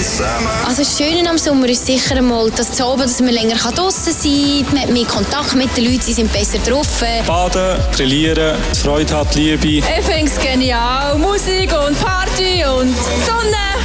Also das Schöne am Sommer ist sicher einmal, dass man länger draussen sein kann, man hat mehr Kontakt mit den Leuten, sie sind besser drauf. Baden, grillieren, Freude hat, Liebe. Ich finde es genial, Musik und Party und Sonne.